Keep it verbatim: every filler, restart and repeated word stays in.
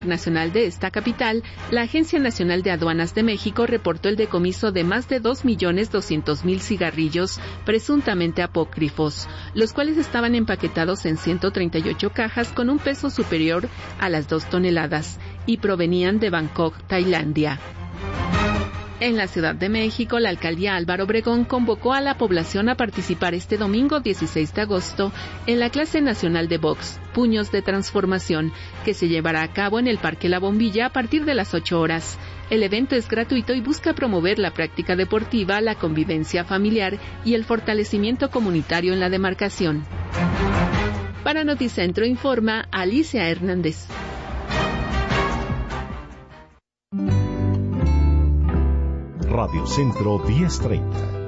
Nacional de esta capital, la Agencia Nacional de Aduanas de México reportó el decomiso de más de dos millones doscientos mil cigarrillos presuntamente apócrifos, los cuales estaban empaquetados en ciento treinta y ocho cajas con un peso superior a las dos toneladas y provenían de Bangkok, Tailandia. En la Ciudad de México, la alcaldía Álvaro Obregón convocó a la población a participar este domingo dieciséis de agosto en la clase nacional de box, Puños de Transformación, que se llevará a cabo en el Parque La Bombilla a partir de las ocho horas. El evento es gratuito y busca promover la práctica deportiva, la convivencia familiar y el fortalecimiento comunitario en la demarcación. Para Noticentro informa Alicia Hernández. Radio Centro diez treinta.